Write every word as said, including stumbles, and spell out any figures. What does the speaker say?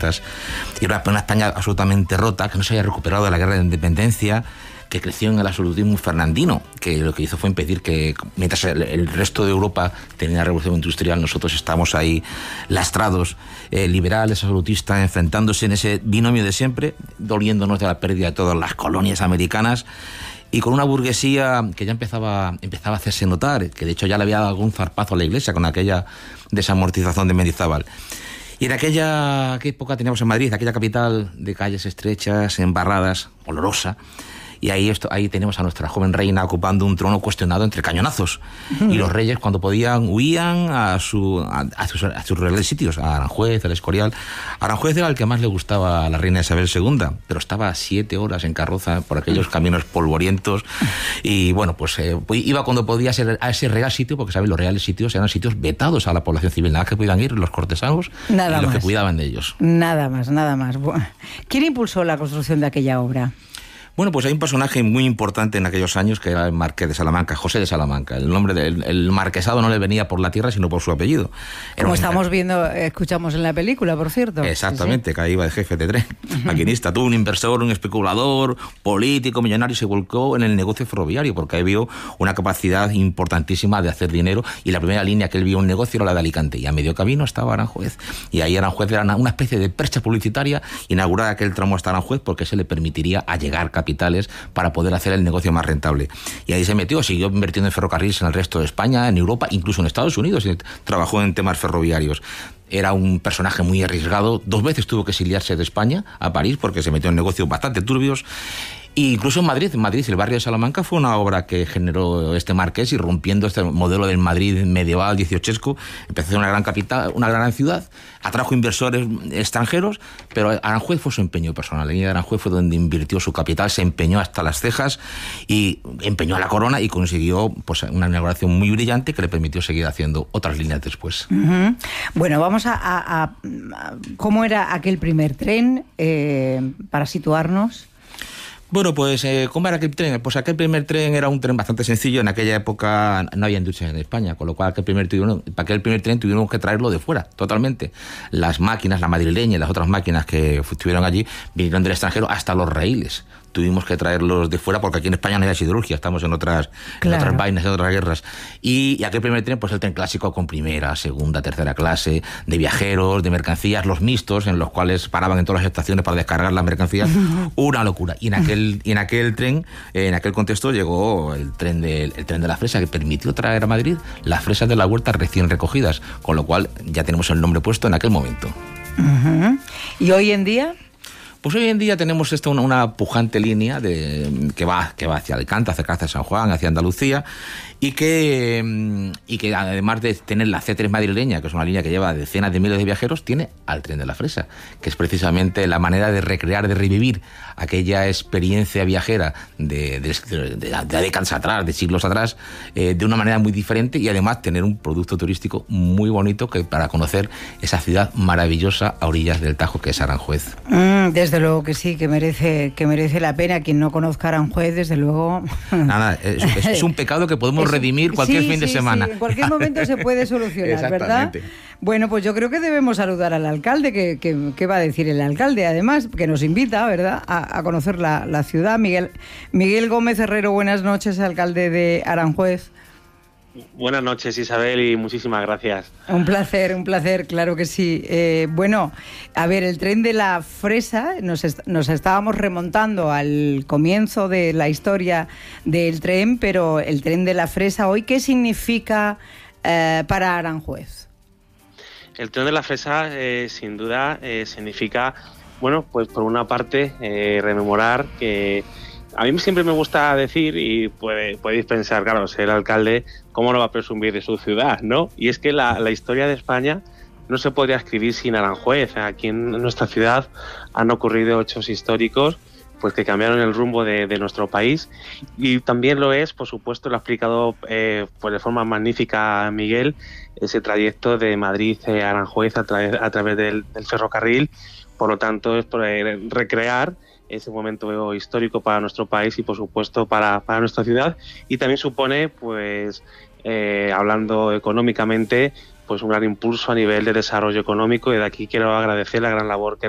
socialistas. Y era una España absolutamente rota, que no se había recuperado de la guerra de independencia, que creció en el absolutismo fernandino, que lo que hizo fue impedir que, mientras el, el resto de Europa tenía la revolución industrial, nosotros estábamos ahí lastrados, eh, liberales, absolutistas, enfrentándose en ese binomio de siempre, doliéndonos de la pérdida de todas las colonias americanas, y con una burguesía que ya empezaba, empezaba a hacerse notar, que de hecho ya le había dado algún zarpazo a la Iglesia con aquella desamortización de Mendizábal. Y en aquella ¿qué época teníamos en Madrid? Aquella capital de calles estrechas, embarradas, olorosa. Y ahí, esto, ahí tenemos a nuestra joven reina ocupando un trono cuestionado entre cañonazos. Y los reyes, cuando podían, huían a, su, a, a, sus, a sus reales sitios, a Aranjuez, al Escorial. Aranjuez era el que más le gustaba a la reina Isabel segunda, pero estaba siete horas en carroza por aquellos caminos polvorientos. Y bueno, pues eh, iba cuando podía ser a ese real sitio, porque ¿sabes? Los reales sitios eran sitios vetados a la población civil. Nada que pudieran ir los cortesanos nada y los más. que cuidaban de ellos. Nada más, nada más. ¿Quién impulsó la construcción de aquella obra? Bueno, pues hay un personaje muy importante en aquellos años que era el marqués de Salamanca, José de Salamanca. El nombre del el marquesado no le venía por la tierra, sino por su apellido. Era Como un... estamos viendo, escuchamos en la película, por cierto. Exactamente, sí, sí. Que ahí iba de jefe de tren, maquinista. Tuvo un inversor, un especulador, político, millonario, y se volcó en el negocio ferroviario, porque ahí vio una capacidad importantísima de hacer dinero, y la primera línea que él vio un negocio era la de Alicante, y a medio camino estaba Aranjuez. Y ahí Aranjuez era una especie de percha publicitaria, inaugurar aquel tramo hasta Aranjuez, porque se le permitiría allegar capitales para poder hacer el negocio más rentable. Y ahí se metió, siguió invirtiendo en ferrocarriles en el resto de España, en Europa, incluso en Estados Unidos, y trabajó en temas ferroviarios. Era un personaje muy arriesgado, dos veces tuvo que exiliarse de España a París porque se metió en negocios bastante turbios. E incluso en Madrid, en Madrid, el barrio de Salamanca fue una obra que generó este marqués, y rompiendo este modelo del Madrid medieval dieciochesco, empezó a ser una gran capital, una gran ciudad, atrajo inversores extranjeros, pero Aranjuez fue su empeño personal. En Aranjuez fue donde invirtió su capital, se empeñó hasta las cejas y empeñó a la corona, y consiguió pues una inauguración muy brillante que le permitió seguir haciendo otras líneas después. Uh-huh. Bueno, vamos a, a, a... ¿Cómo era aquel primer tren, eh, para situarnos? Bueno, pues, eh, ¿cómo era aquel tren? Pues aquel primer tren era un tren bastante sencillo. En aquella época no había industria en España, con lo cual aquel primer, tuvieron, para aquel primer tren tuvieron que traerlo de fuera, totalmente. Las máquinas, la madrileña y las otras máquinas que estuvieron allí, vinieron del extranjero, hasta los raíles. Tuvimos que traerlos de fuera porque aquí en España no hay siderurgia, estamos en otras, claro. en otras vainas, en otras guerras. Y, y aquel primer tren, pues el tren clásico con primera, segunda, tercera clase, de viajeros, de mercancías, los mixtos, en los cuales paraban en todas las estaciones para descargar las mercancías. Una locura. Y en aquel, y en aquel tren, en aquel contexto, llegó el tren, de, el tren de la fresa, que permitió traer a Madrid las fresas de la huerta recién recogidas, con lo cual ya tenemos el nombre puesto en aquel momento. Uh-huh. ¿Y hoy en día? Pues hoy en día tenemos esto, una, una pujante línea de, que, va, que va hacia Alicante, hacia San Juan, hacia Andalucía, y que, y que además de tener la C tres madrileña, que es una línea que lleva decenas de miles de viajeros, tiene al tren de la fresa, que es precisamente la manera de recrear, de revivir aquella experiencia viajera de, de, de, de, de décadas atrás, de siglos atrás, eh, de una manera muy diferente, y además tener un producto turístico muy bonito que para conocer esa ciudad maravillosa a orillas del Tajo que es Aranjuez. Mm, desde luego que sí, que merece, que merece la pena. Quien no conozca Aranjuez, desde luego... Nada, es, es, es un pecado que podemos es, redimir cualquier sí, fin de sí, semana. Sí, en cualquier momento se puede solucionar, ¿verdad? Bueno, pues yo creo que debemos saludar al alcalde, que, que, que va a decir el alcalde, además, que nos invita, ¿verdad?, a, a conocer la, la ciudad. Miguel, Miguel Gómez Herrero, buenas noches, alcalde de Aranjuez. Buenas noches, Isabel, y muchísimas gracias. Un placer, un placer, claro que sí. Eh, bueno, a ver, el tren de la fresa, nos, est- nos estábamos remontando al comienzo de la historia del tren, pero el tren de la fresa hoy, ¿qué significa eh, para Aranjuez? El tren de la fresa, eh, sin duda, eh, significa, bueno, pues por una parte, eh, rememorar que... A mí siempre me gusta decir, y puede, podéis pensar, claro, ser alcalde, ¿cómo no va a presumir de su ciudad, no? Y es que la, la historia de España no se podría escribir sin Aranjuez. Aquí en nuestra ciudad han ocurrido hechos históricos pues que cambiaron el rumbo de, de nuestro país, y también lo es, por supuesto, lo ha explicado eh, pues de forma magnífica Miguel, ese trayecto de Madrid a Aranjuez a, tra- a través del, del ferrocarril. Por lo tanto, es por, eh, recrear ese momento histórico para nuestro país y, por supuesto, para, para nuestra ciudad, y también supone, pues, eh, hablando económicamente, pues un gran impulso a nivel de desarrollo económico, y de aquí quiero agradecer la gran labor que